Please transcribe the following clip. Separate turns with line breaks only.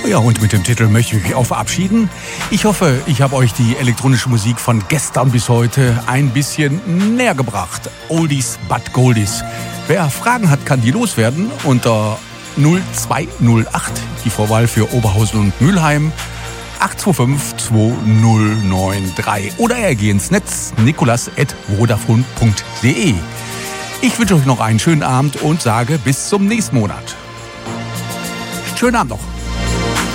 Ja, und mit dem Titel möchte ich mich auch verabschieden. Ich hoffe, ich habe euch die elektronische Musik von gestern bis heute ein bisschen näher gebracht. Oldies but Goldies. Wer Fragen hat, kann die loswerden unter 0208, die Vorwahl für Oberhausen und Mülheim, 825-2093. Oder er geht ins Netz, nikolas@vodafone.de. Ich wünsche euch noch einen schönen Abend und sage bis zum nächsten Monat. Schönen Abend noch.